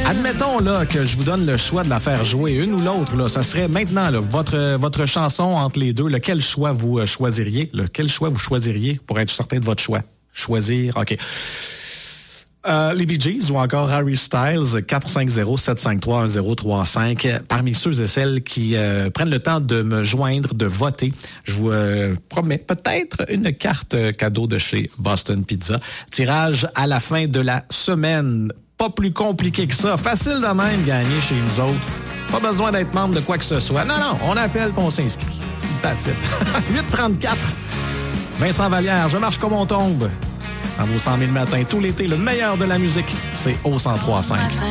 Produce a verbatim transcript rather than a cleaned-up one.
Admettons là, que je vous donne le choix de la faire jouer, une ou l'autre. Là, ça serait maintenant là, votre, votre chanson entre les deux. Là, quel choix vous euh, choisiriez? Là, quel choix vous choisiriez pour être certain de votre choix? Choisir, OK. Euh, les Bee Gees ou encore Harry Styles, quatre cinq zéro sept cinq trois un zéro trois cinq. Parmi ceux et celles qui euh, prennent le temps de me joindre, de voter, je vous euh, promets peut-être une carte cadeau de chez Boston Pizza. Tirage à la fin de la semaine. Pas plus compliqué que ça. Facile de même gagner chez nous autres. Pas besoin d'être membre de quoi que ce soit. Non, non, on appelle qu'on s'inscrit. That's it. huit trente-quatre. Vincent Vallière, je marche comme on tombe. Dans vos cent mille matins tout l'été, le meilleur de la musique, c'est au cent trois cinq.